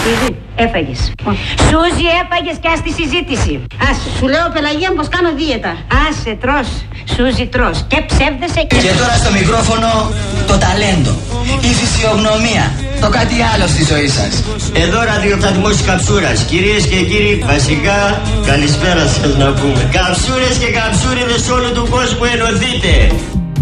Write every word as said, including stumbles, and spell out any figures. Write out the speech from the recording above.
Σούζη, έφαγες. Σούζη, έφαγες και ας τη συζήτηση. Άσε. Σου λέω, Πελαγία μου, πως κάνω δίαιτα. Άσε, τρως. Σούζη, τρως. Και ψεύδεσαι και... Και τώρα στο μικρόφωνο το ταλέντο, η φυσιογνωμία, το κάτι άλλο στη ζωή σας. Εδώ ραδιοφθαλμός Καψούρας. Κυρίες και κύριοι, βασικά καλησπέρα σας να πούμε. Καψούρες και καψούριδες όλου του κόσμου, ενωθείτε.